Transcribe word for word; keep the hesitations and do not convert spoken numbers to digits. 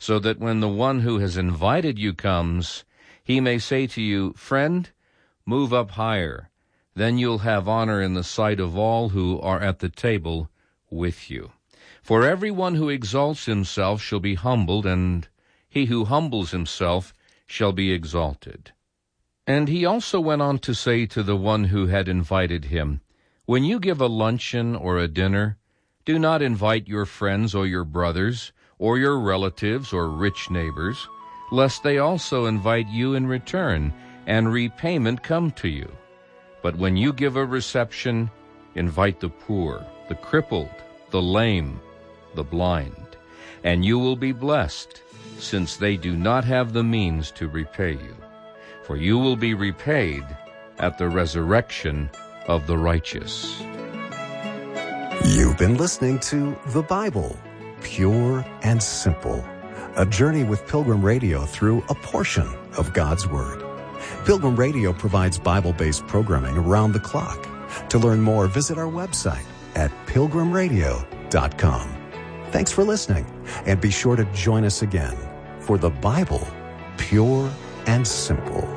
so that when the one who has invited you comes, he may say to you, 'Friend, move up higher.' Then you'll have honor in the sight of all who are at the table with you. For everyone who exalts himself shall be humbled, and he who humbles himself shall be exalted." And he also went on to say to the one who had invited him, "When you give a luncheon or a dinner, do not invite your friends or your brothers, or your relatives or rich neighbors, lest they also invite you in return, and repayment come to you. But when you give a reception, invite the poor, the crippled, the lame, the blind, and you will be blessed, since they do not have the means to repay you. For you will be repaid at the resurrection of the righteous." You've been listening to The Bible, Pure and Simple, a journey with Pilgrim Radio through a portion of God's Word. Pilgrim Radio provides Bible-based programming around the clock. To learn more, visit our website at pilgrim radio dot com. Thanks for listening, and be sure to join us again for The Bible, Pure and Simple.